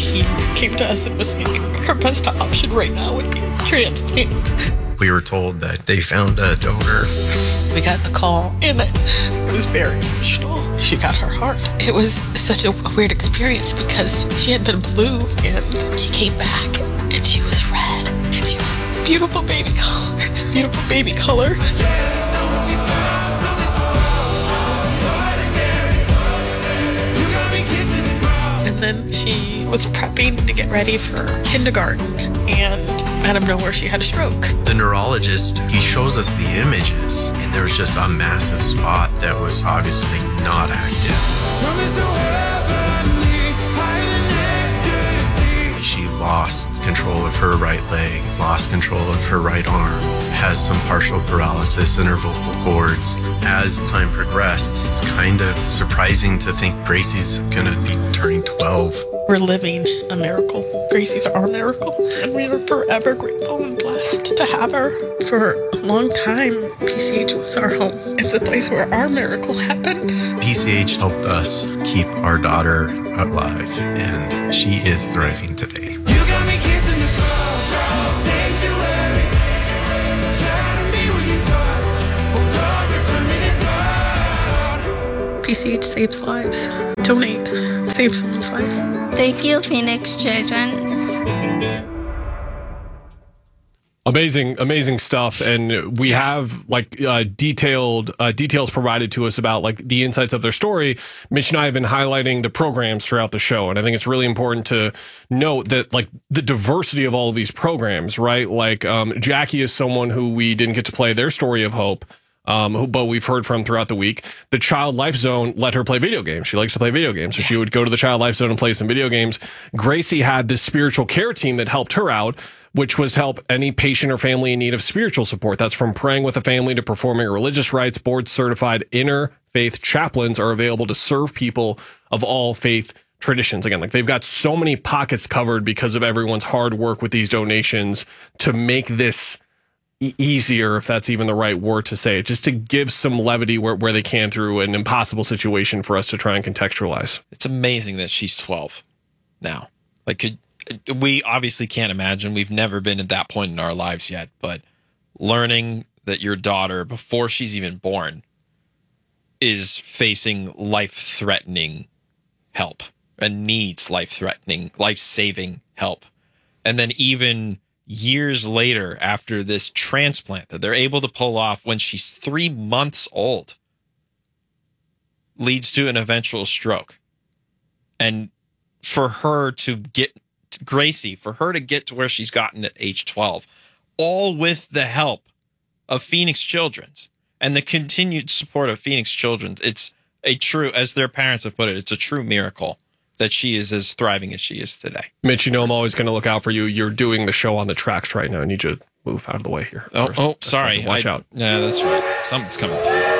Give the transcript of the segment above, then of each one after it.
she came to us and was like, her best option right now would be a transplant. We were told that they found a donor. We got the call, and it was very emotional. She got her heart. It was such a weird experience because she had been blue, and she came back, and she was red, and she was beautiful baby color. Beautiful baby color. And then she was prepping to get ready for kindergarten, and out of nowhere she had a stroke. The neurologist, he shows us the images, and there was just a massive spot that was obviously not active. She lost control of her right leg, lost control of her right arm, has some partial paralysis in her vocal cords. As time progressed, it's kind of surprising to think Gracie's gonna be turning 12. We're living a miracle. Gracie's our miracle, and we are forever grateful and blessed to have her. For a long time, PCH was our home. It's a place where our miracle happened. PCH helped us keep our daughter alive, and she is thriving today. PCH saves lives. Donate. Save someone's life. Thank you, Phoenix Children's. Amazing stuff, and we have details provided to us about like the insights of their story. Mitch and I have been highlighting the programs throughout the show, and I think it's really important to note that like the diversity of all of these programs, right? Like Jackie is someone who we didn't get to play their story of hope. But we've heard from throughout the week. The Child Life Zone let her play video games. She likes to play video games. So she would go to the Child Life Zone and play some video games. Gracie had this spiritual care team that helped her out, which was to help any patient or family in need of spiritual support. That's from praying with a family to performing religious rites. Board certified interfaith chaplains are available to serve people of all faith traditions. Again, like they've got so many pockets covered because of everyone's hard work with these donations to make this easier, if that's even the right word to say it, just to give some levity where they can through an impossible situation for us to try and contextualize. It's amazing that she's 12 now. Like, we obviously can't imagine. We've never been at that point in our lives yet, but learning that your daughter, before she's even born, is facing life-threatening help and needs life-threatening, life-saving help. And then even years later, after this transplant that they're able to pull off when she's 3 months old, leads to an eventual stroke. And for her to get, Gracie, for her to get to where she's gotten at age 12, all with the help of Phoenix Children's and the continued support of Phoenix Children's, it's a true, as their parents have put it, it's a true miracle that she is as thriving as she is today. Mitch, you know I'm always going to look out for you. You're doing the show on the tracks right now. I need you to move out of the way here. Sorry. Watch out. Yeah, that's right. Something's coming.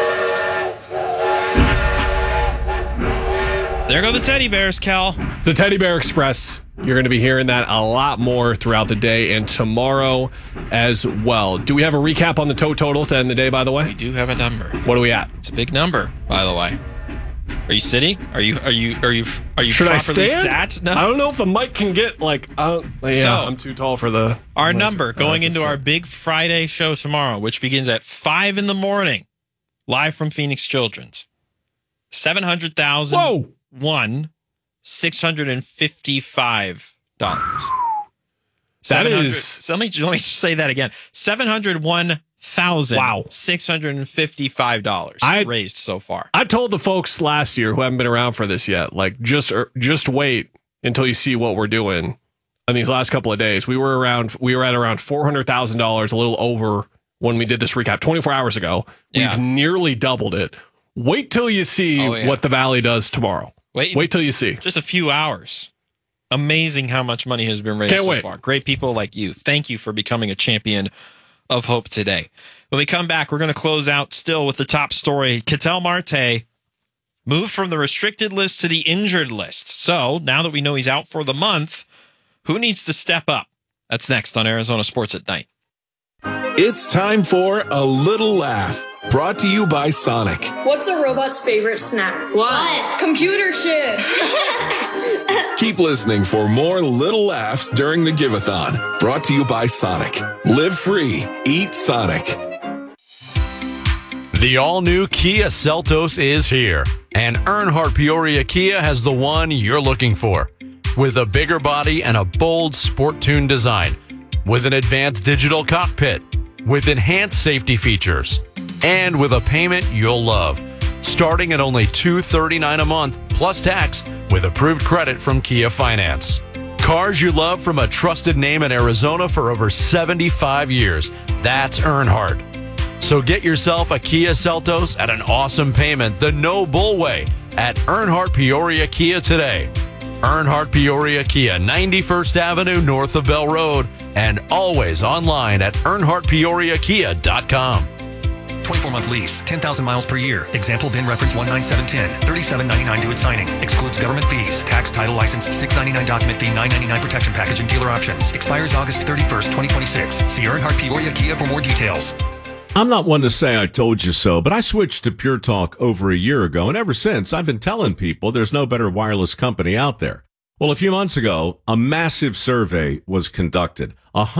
There go the teddy bears, Cal. It's the Teddy Bear Express. You're going to be hearing that a lot more throughout the day and tomorrow as well. Do we have a recap on the total to end the day, by the way? We do have a number. What are we at? It's a big number, by the way. Are you sitting? Are you Should I properly stand? sat? No. I don't know if the mic can get I'm too tall for the our number going into our big Friday show tomorrow, which begins at 5 a.m, live from Phoenix Children's. 700,000. Whoa! $655. That is. So let me say that again. $701,655 raised so far. I told the folks last year who haven't been around for this yet, like just wait until you see what we're doing on these last couple of days. We were at around $400,000, a little over when we did this recap 24 hours ago. We've nearly doubled it. Wait till you see what the Valley does tomorrow. Wait till you see. Just a few hours. Amazing how much money has been raised so far. Great people like you. Thank you for becoming a champion of hope today. When we come back, we're going to close out still with the top story. Ketel Marte moved from the restricted list to the injured list. So now that we know he's out for the month, who needs to step up? That's next on Arizona Sports at Night. It's time for a little laugh. Brought to you by Sonic. What's a robot's favorite snack? What? Computer chips. Keep listening for more little laughs during the Give-a-thon. Brought to you by Sonic. Live free. Eat Sonic. The all-new Kia Seltos is here, and Earnhardt Peoria Kia has the one you're looking for. With a bigger body and a bold sport-tuned design, with an advanced digital cockpit, with enhanced safety features, and with a payment you'll love. Starting at only $239 a month, plus tax, with approved credit from Kia Finance. Cars you love from a trusted name in Arizona for over 75 years. That's Earnhardt. So get yourself a Kia Seltos at an awesome payment the no bull way at Earnhardt Peoria Kia today. Earnhardt Peoria Kia, 91st Avenue north of Bell Road, and always online at earnhardtpeoriakia.com. 24-month lease, 10,000 miles per year. Example VIN reference 19710. $37.99 to its signing. Excludes government fees. Tax, title, license, $6.99 document fee, $9.99 protection package and dealer options. Expires August 31st, 2026. See Earnhardt Peoria Kia for more details. I'm not one to say I told you so, but I switched to Pure Talk over a year ago, and ever since, I've been telling people there's no better wireless company out there. Well, a few months ago, a massive survey was conducted.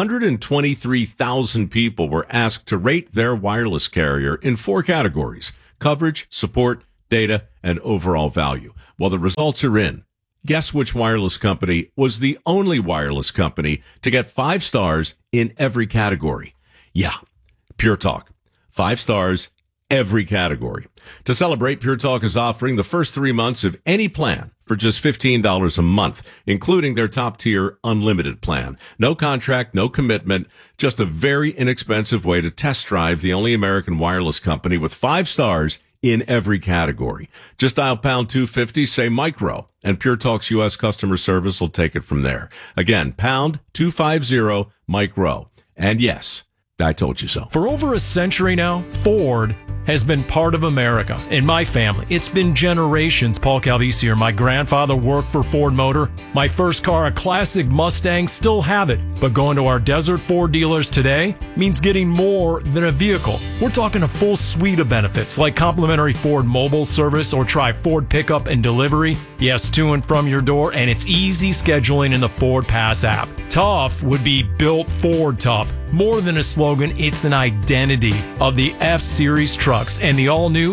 123,000 people were asked to rate their wireless carrier in 4 categories: coverage, support, data, and overall value. Well, the results are in. Guess which wireless company was the only wireless company to get 5 stars in every category? Yeah, Pure Talk. 5 stars, every category. To celebrate, Pure Talk is offering the first 3 months of any plan for just $15 a month, including their top-tier unlimited plan. No contract, no commitment, just a very inexpensive way to test drive the only American wireless company with 5 stars in every category. Just dial pound 250, say micro, and Pure Talk's U.S. customer service will take it from there. Again, pound 250 micro. And yes, I told you so. For over a century now, Ford has been part of America. In my family, it's been generations. Paul Calvisi here. My grandfather worked for Ford Motor. My first car, a classic Mustang, still have it. But going to our Desert Ford dealers today means getting more than a vehicle. We're talking a full suite of benefits like complimentary Ford mobile service, or try Ford pickup and delivery. Yes, to and from your door, and it's easy scheduling in the Ford Pass app. Tough would be built Ford tough. More than a slogan, it's an identity of the F-Series trucks, and the all-new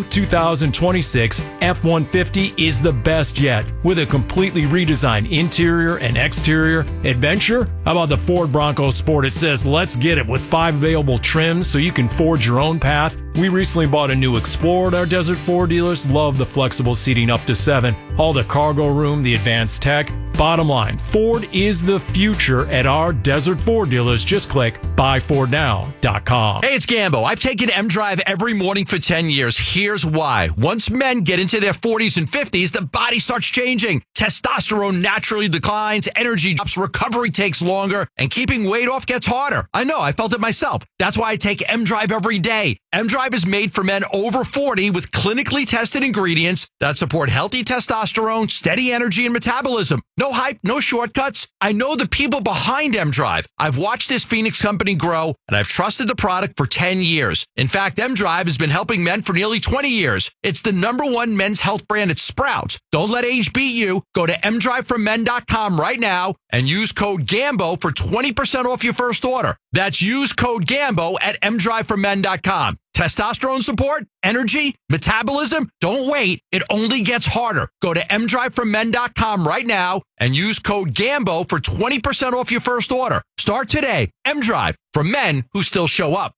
2026 F-150 is the best yet. With a completely redesigned interior and exterior. Adventure? How about the Ford Bronco Sport? It says, let's get it, with 5 available trims so you can forge your own path. We recently bought a new Explorer at our Desert Ford dealers. Love the flexible seating up to 7. All the cargo room, the advanced tech. Bottom line, Ford is the future at our Desert Ford dealers. Just click buyfordnow.com. Hey, it's Gambo. I've taken M-Drive every morning for 10 years. Here's why. Once men get into their 40s and 50s, the body starts changing. Testosterone naturally declines, energy drops, recovery takes longer, and keeping weight off gets harder. I know, I felt it myself. That's why I take M-Drive every day. M-Drive is made for men over 40 with clinically tested ingredients that support healthy testosterone, steady energy, and metabolism. No hype, no shortcuts. I know the people behind M-Drive. I've watched this Phoenix company grow, and I've trusted the product for 10 years. In fact, M-Drive has been helping men for nearly 20 years. It's the #1 men's health brand at Sprouts. Don't let age beat you. Go to mdriveformen.com right now and use code GAMBO for 20% off your first order. That's use code GAMBO at mdriveformen.com. Testosterone support, energy, metabolism. Don't wait. It only gets harder. Go to mdriveformen.com right now and use code GAMBO for 20% off your first order. Start today. M-Drive, for men who still show up.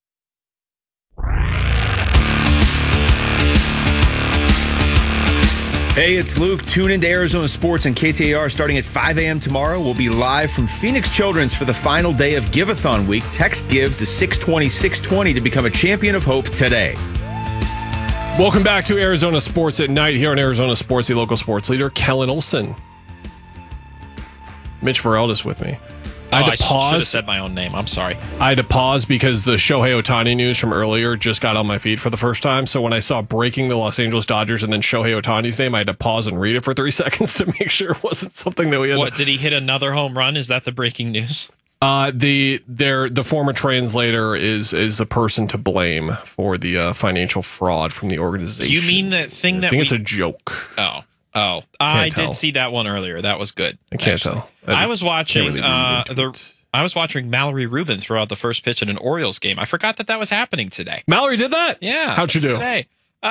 Hey, it's Luke. Tune into Arizona Sports and KTAR starting at 5 a.m. tomorrow. We'll be live from Phoenix Children's for the final day of Give-a-thon week. Text GIVE to 620-620 to become a champion of hope today. Welcome back to Arizona Sports at Night here on Arizona Sports, the local sports leader, Kellen Olson. Mitch Varelda's with me. I should have said my own name. I'm sorry. I had to pause because the Shohei Ohtani news from earlier just got on my feed for the first time. So when I saw breaking the Los Angeles Dodgers and then Shohei Ohtani's name, I had to pause and read it for 3 seconds to make sure it wasn't something that we had. What, did he hit another home run? Is that the breaking news? The former translator is the person to blame for the financial fraud from the organization. You mean that thing I think it's a joke. Oh, I did see that one earlier. That was good. I can't tell. I was watching really I was watching Mallory Rubin throw out the first pitch in an Orioles game. I forgot that was happening today. Mallory did that? Yeah. How'd you do? Today.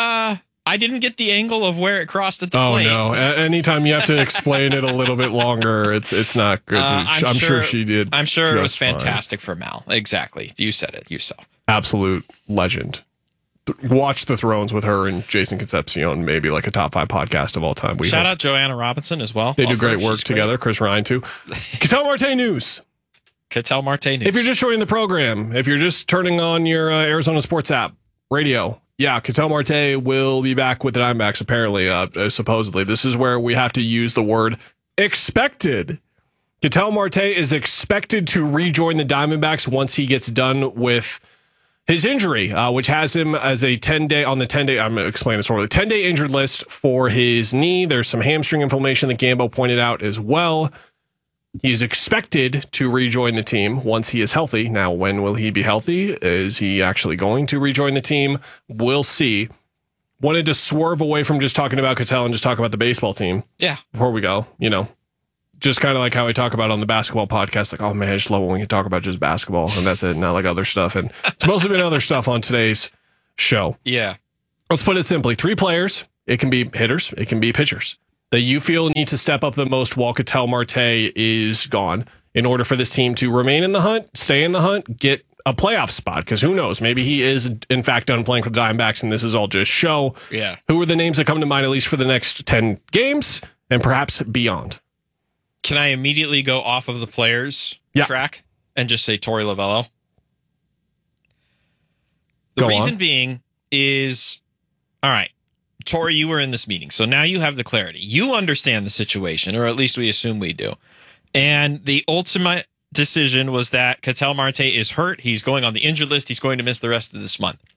I didn't get the angle of where it crossed at the plate. Oh no! Anytime you have to explain it a little bit longer, it's not good. I'm sure she did. I'm sure it was fantastic for Mal. Exactly. You said it yourself. Absolute legend. Watch The Thrones with her and Jason Concepcion, maybe like a top 5 podcast of all time. Shout out Joanna Robinson as well. They do great work together. Chris Ryan too. Ketel Marte News. Ketel Marte News. If you're just joining the program, if you're just turning on your Arizona Sports app, radio. Yeah, Ketel Marte will be back with the Diamondbacks, apparently, supposedly. This is where we have to use the word expected. Ketel Marte is expected to rejoin the Diamondbacks once he gets done with his injury, which has him as a 10-day, I'm going to explain this over, the 10-day injured list for his knee. There's some hamstring inflammation that Gambo pointed out as well. He's expected to rejoin the team once he is healthy. Now, when will he be healthy? Is he actually going to rejoin the team? We'll see. Wanted to swerve away from just talking about Ketel and just talk about the baseball team. Yeah. Before we go, just kind of like how I talk about on the basketball podcast, like, oh man, I just love it when we can talk about just basketball and that's it, not like other stuff. And it's mostly been other stuff on today's show. Yeah. Let's put it simply. 3 players. It can be hitters. It can be pitchers that you feel need to step up the most while Ketel Marte is gone in order for this team to remain in the hunt, stay in the hunt, get a playoff spot. Because who knows? Maybe he is, in fact, done playing for the Diamondbacks and this is all just show. Yeah. Who are the names that come to mind, at least for the next 10 games and perhaps beyond? Can I immediately go off of the players track and just say Torey Lovullo? The reason being is, all right, Torey, you were in this meeting, so now you have the clarity. You understand the situation, or at least we assume we do. And the ultimate decision was that Ketel Marte is hurt. He's going on the injured list. He's going to miss the rest of this month.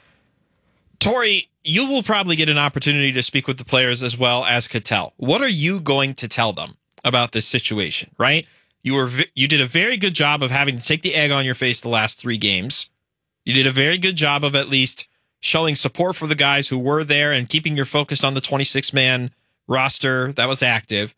Torey, you will probably get an opportunity to speak with the players as well as Ketel. What are you going to tell them about this situation, right? You did a very good job of having to take the egg on your face the last 3 games. You did a very good job of at least showing support for the guys who were there and keeping your focus on the 26-man roster that was active.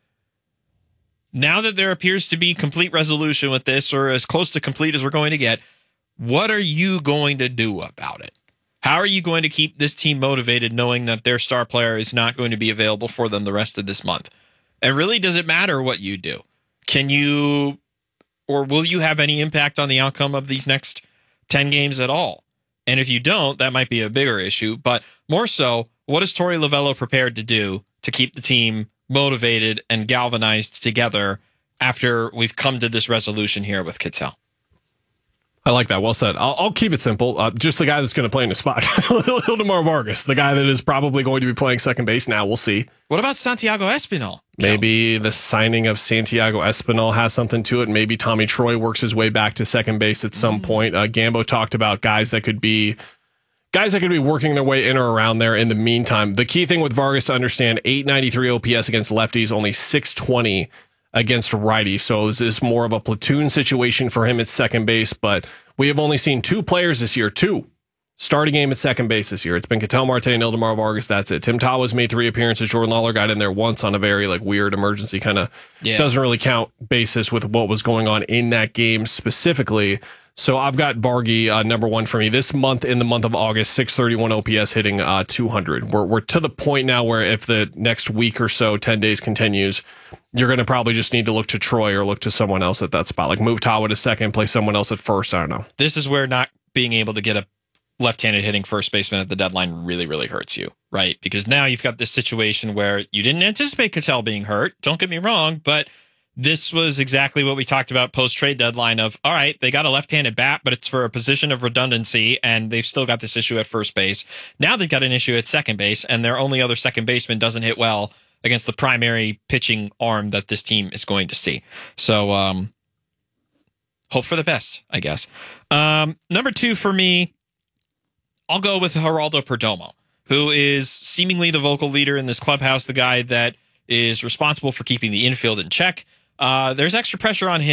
Now that there appears to be complete resolution with this, or as close to complete as we're going to get, what are you going to do about it? How are you going to keep this team motivated knowing that their star player is not going to be available for them the rest of this month? And really, does it matter what you do? Can you, or will you have any impact on the outcome of these next 10 games at all? And if you don't, that might be a bigger issue. But more so, what is Torey Lovullo prepared to do to keep the team motivated and galvanized together after we've come to this resolution here with Ketel? I like that. Well said. I'll keep it simple. Just the guy that's going to play in the spot, Ildemar Vargas, the guy that is probably going to be playing second base now. We'll see. What about Santiago Espinal? Maybe the signing of Santiago Espinal has something to it. Maybe Tommy Troy works his way back to second base at some point. Gambo talked about guys that could be working their way in or around there in the meantime. The key thing with Vargas to understand, 893 OPS against lefties, only 620 against righties. So is this more of a platoon situation for him at second base? But we have only seen 2 players this year, 2 start a game at second base this year. It's been Ketel Marte and Ildemar Vargas. That's it. Tim Tawa's made 3 appearances. Jordan Lawler got in there once on a very weird emergency kind of doesn't really count basis with what was going on in that game specifically. So I've got Vargy number 1 for me this month. In the month of August, 631 OPS, hitting 200. We're to the point now where if the next week or so, 10 days continues, you're going to probably just need to look to Troy or look to someone else at that spot. Like move Tawa to second, play someone else at first. I don't know. This is where not being able to get a left-handed hitting first baseman at the deadline really, really hurts you, right? Because now you've got this situation where you didn't anticipate Ketel being hurt. Don't get me wrong, but this was exactly what we talked about post-trade deadline of, all right, they got a left-handed bat, but it's for a position of redundancy, and they've still got this issue at first base. Now they've got an issue at second base, and their only other second baseman doesn't hit well against the primary pitching arm that this team is going to see. So hope for the best, I guess. Number 2 for me, I'll go with Geraldo Perdomo, who is seemingly the vocal leader in this clubhouse, the guy that is responsible for keeping the infield in check. There's extra pressure on him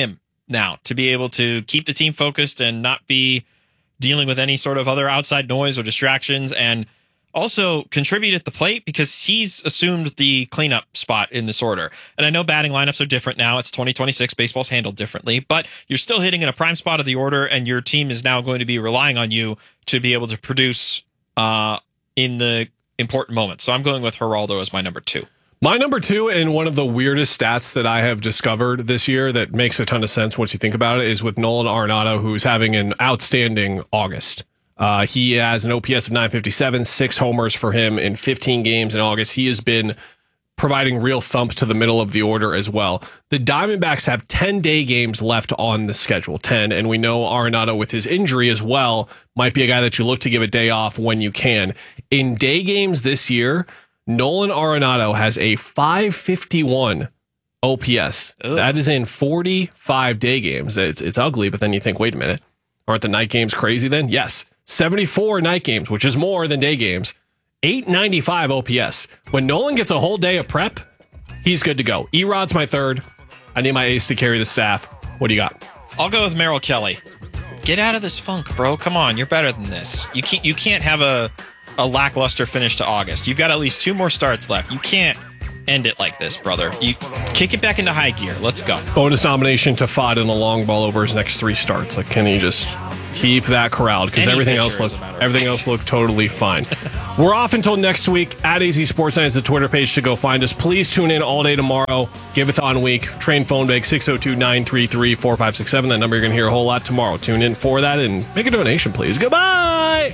now to be able to keep the team focused and not be dealing with any sort of other outside noise or distractions, and also contribute at the plate because he's assumed the cleanup spot in this order. And I know batting lineups are different now. It's 2026. Baseball's handled differently, but you're still hitting in a prime spot of the order, and your team is now going to be relying on you to be able to produce in the important moments. So I'm going with Geraldo as my number 2. My number 2, and one of the weirdest stats that I have discovered this year that makes a ton of sense once you think about it, is with Nolan Arenado, who's having an outstanding August. He has an OPS of 957, 6 homers for him in 15 games in August. He has been providing real thumps to the middle of the order as well. The Diamondbacks have 10 day games left on the schedule, 10, and we know Arenado with his injury as well might be a guy that you look to give a day off when you can. In day games this year, Nolan Arenado has a 551 OPS. Ugh. That is in 45 day games. It's ugly, but then you think, wait a minute, aren't the night games crazy then? Yes. 74 night games, which is more than day games. 895 OPS. When Nolan gets a whole day of prep, he's good to go. Erod's my 3rd. I need my ace to carry the staff. What do you got? I'll go with Merrill Kelly. Get out of this funk, bro. Come on, you're better than this. You can't have a lackluster finish to August. You've got at least 2 more starts left. You can't end it like this, brother. You kick it back into high gear. Let's go. Bonus nomination to Fod in the long ball over his next 3 starts. Like, can he just keep that corralled? Because everything else looked totally fine. We're off until next week. At AZ Sportsnet is the Twitter page to go find us. Please tune in all day tomorrow. Give-a-thon week. Train phone bag 602-933-4567. That number you're going to hear a whole lot tomorrow. Tune in for that and make a donation, please. Goodbye.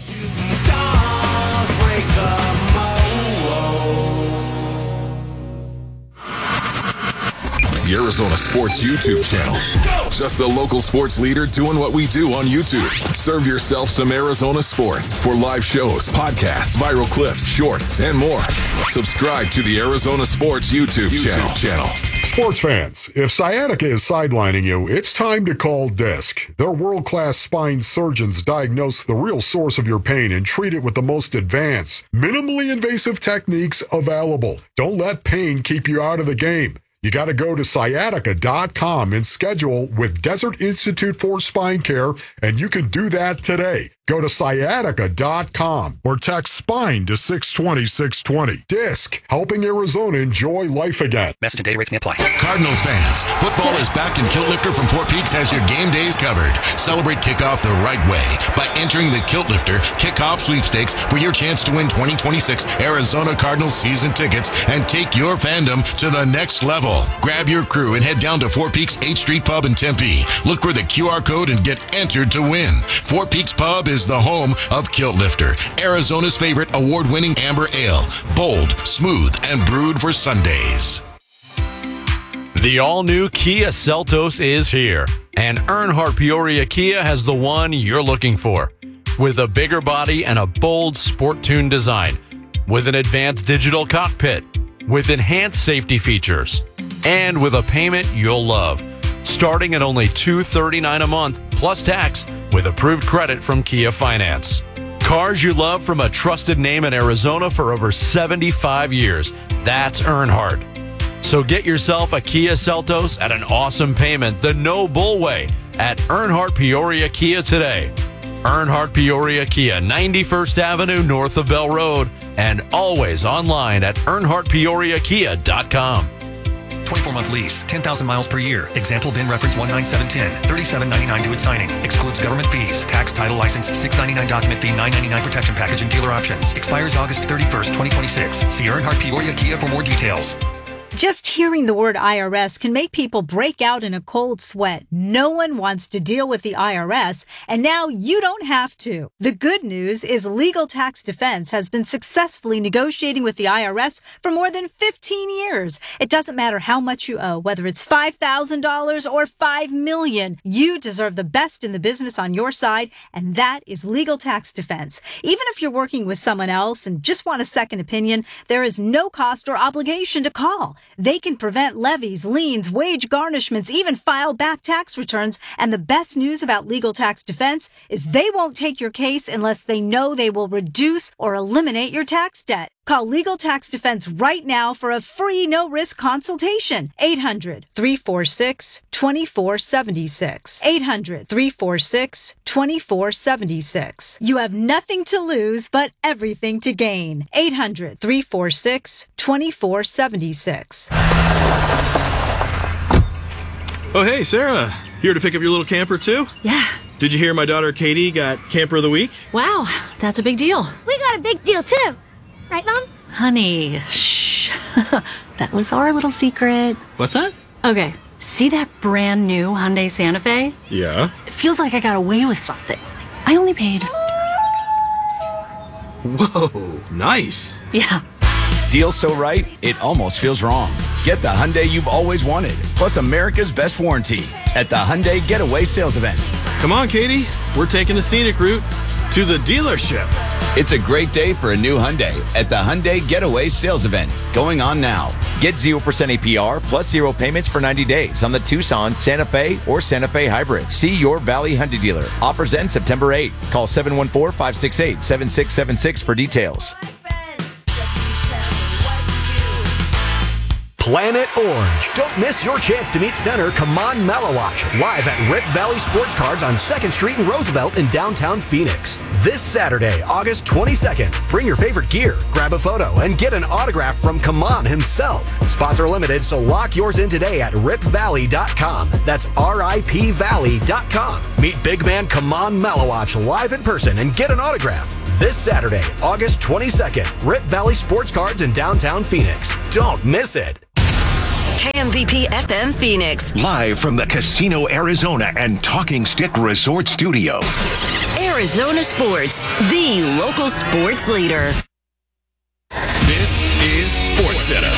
The Arizona Sports YouTube channel. Just the local sports leader doing what we do on YouTube. Serve yourself some Arizona sports for live shows, podcasts, viral clips, shorts, and more. Subscribe to the Arizona Sports YouTube channel. Sports fans, if sciatica is sidelining you, it's time to call DISC. Their world-class spine surgeons diagnose the real source of your pain and treat it with the most advanced, minimally invasive techniques available. Don't let pain keep you out of the game. You got to go to sciatica.com and schedule with Desert Institute for Spine Care, and you can do that today. Go to sciatica.com or text SPINE to 620-620. DISC, helping Arizona enjoy life again. Message and data rates may apply. Cardinals fans, football is back and Kilt Lifter from Fort Peaks has your game days covered. Celebrate kickoff the right way by entering the Kilt Lifter Kickoff Sweepstakes for your chance to win 2026 Arizona Cardinals season tickets and take your fandom to the next level. Grab your crew and head down to Fort Peaks 8th Street Pub in Tempe. Look for the QR code and get entered to win. Fort Peaks Pub is the home of Kilt Lifter, Arizona's favorite award-winning amber ale. Bold, smooth, and brewed for Sundays. The all-new Kia Seltos is here, and Earnhardt Peoria Kia has the one you're looking for. With a bigger body and a bold sport-tuned design, with an advanced digital cockpit, with enhanced safety features, and with a payment you'll love. Starting at only $239 a month, plus tax, with approved credit from Kia Finance. Cars you love from a trusted name in Arizona for over 75 years. That's Earnhardt. So get yourself a Kia Seltos at an awesome payment the no bull way at Earnhardt Peoria Kia today. Earnhardt Peoria Kia, 91st Avenue north of Bell Road, and always online at earnhardtpeoriakia.com. 24-month lease, 10,000 miles per year. Example VIN reference 19710. $37.99 due at signing. Excludes government fees. Tax, title, license, $6.99 document fee, $9.99 protection package and dealer options. Expires August 31st, 2026. See Earnhardt Peoria Kia for more details. Just hearing the word IRS can make people break out in a cold sweat. No one wants to deal with the IRS, and now you don't have to. The good news is Legal Tax Defense has been successfully negotiating with the IRS for more than 15 years. It doesn't matter how much you owe, whether it's $5,000 or $5 million. You deserve the best in the business on your side, and that is Legal Tax Defense. Even if you're working with someone else and just want a second opinion, there is no cost or obligation to call. They can prevent levies, liens, wage garnishments, even file back tax returns. And the best news about Legal Tax Defense is they won't take your case unless they know they will reduce or eliminate your tax debt. Call Legal Tax Defense right now for a free no-risk consultation. 800-346-2476. 800-346-2476. You have nothing to lose but everything to gain. 800-346-2476. Oh, hey, Sarah. Here to pick up your little camper, too? Yeah. Did you hear my daughter Katie got Camper of the Week? Wow, that's a big deal. We got a big deal, too. Right, Mom? Honey, shh. That was our little secret. What's that? Okay, see that brand new Hyundai Santa Fe? Yeah. It feels like I got away with something. I only paid... Whoa, nice. Yeah. Deal so right, it almost feels wrong. Get the Hyundai you've always wanted, plus America's best warranty at the Hyundai Getaway Sales Event. Come on, Katie. We're taking the scenic route to the dealership. It's a great day for a new Hyundai at the Hyundai Getaway Sales Event, going on now. Get 0% APR plus 0 payments for 90 days on the Tucson, Santa Fe, or Santa Fe Hybrid. See your Valley Hyundai dealer. Offers end September 8th. Call 714-568-7676 for details. Planet Orange. Don't miss your chance to meet center Kaman Malawach live at Rip Valley Sports Cards on 2nd Street and Roosevelt in downtown Phoenix. This Saturday, August 22nd. Bring your favorite gear, grab a photo, and get an autograph from Kaman himself. Spots are limited, so lock yours in today at ripvalley.com. That's RIPvalley.com. Meet big man Kaman Malawach live in person and get an autograph. This Saturday, August 22nd, Rip Valley Sports Cards in downtown Phoenix. Don't miss it. KMVP FM Phoenix. Live from the Casino Arizona and Talking Stick Resort Studio. Arizona Sports, the local sports leader. This is SportsCenter.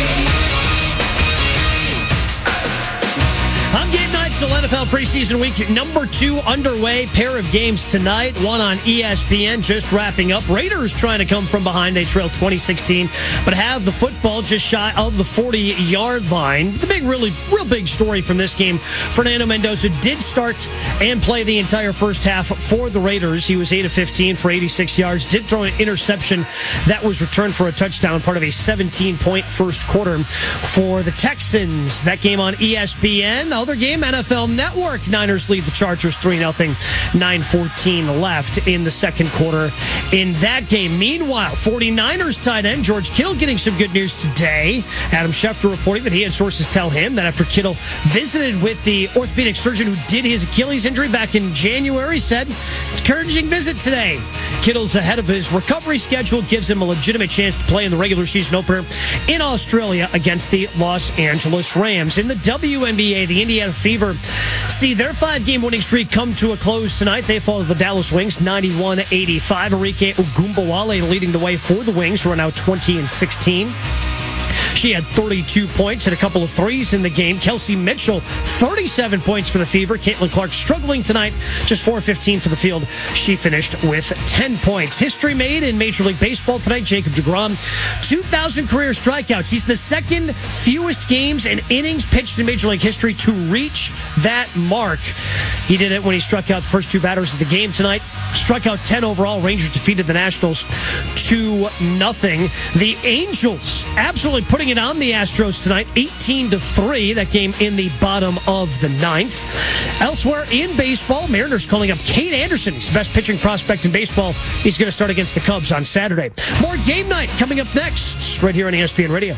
I'm Game Night, so NFL preseason week number 2 underway. Pair of games tonight, one on ESPN just wrapping up. Raiders trying to come from behind. They trailed 2016, but have the football just shy of the 40-yard line. The real big story from this game, Fernando Mendoza did start and play the entire first half for the Raiders. He was 8 of 15 for 86 yards, did throw an interception that was returned for a touchdown, part of a 17-point first quarter for the Texans. That game on ESPN. Other game, NFL Network. Niners lead the Chargers 3-0. 9:14 left in the second quarter in that game. Meanwhile, 49ers tight end George Kittle getting some good news today. Adam Schefter reporting that he had sources tell him that after Kittle visited with the orthopedic surgeon who did his Achilles injury back in January, said, it's an encouraging visit today. Kittle's ahead of his recovery schedule, gives him a legitimate chance to play in the regular season opener in Australia against the Los Angeles Rams. In the WNBA, the Indiana Fever see their 5-game winning streak come to a close tonight. They fall to the Dallas Wings 91-85. Enrique Ogunbowale leading the way for the Wings, who are now 20-16. She had 32 points and a couple of threes in the game. Kelsey Mitchell, 37 points for the Fever. Caitlin Clark struggling tonight, just 4-15 for the field. She finished with 10 points. History made in Major League Baseball tonight. Jacob deGrom, 2,000 career strikeouts. He's the second fewest games and innings pitched in Major League history to reach that mark. He did it when he struck out the first 2 batters of the game tonight. Struck out 10 overall. Rangers defeated the Nationals 2-0. The Angels absolutely putting it on the Astros tonight, 18-3. That game in the bottom of the 9th. Elsewhere in baseball, Mariners calling up Kate Anderson. He's the best pitching prospect in baseball. He's going to start against the Cubs on Saturday. More Game Night coming up next, right here on ESPN Radio.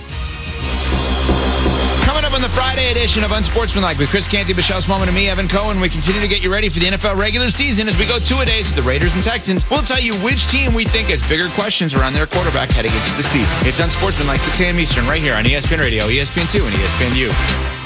Coming up on the Friday edition of Unsportsmanlike with Chris Canty, Michelle Smallman, and me, Evan Cohen. We continue to get you ready for the NFL regular season as we go 2-a-days with the Raiders and Texans. We'll tell you which team we think has bigger questions around their quarterback heading into the season. It's Unsportsmanlike, 6 a.m. Eastern, right here on ESPN Radio, ESPN2, and ESPNU.